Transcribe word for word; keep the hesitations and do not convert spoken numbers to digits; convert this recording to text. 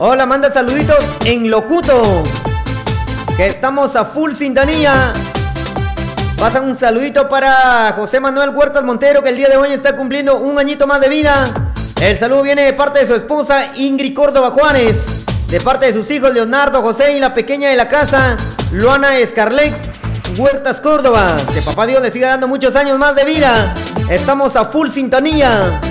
Hola, manda saluditos en Locuto, que estamos a full sintonía. Pasan un saludito para José Manuel Huertas Montero, que el día de hoy está cumpliendo un añito más de vida. El saludo viene de parte de su esposa Ingrid Córdoba Juárez, de parte de sus hijos Leonardo, José y la pequeña de la casa, Luana Escarlet Huertas Córdoba. Que papá Dios le siga dando muchos años más de vida. Estamos a full sintonía.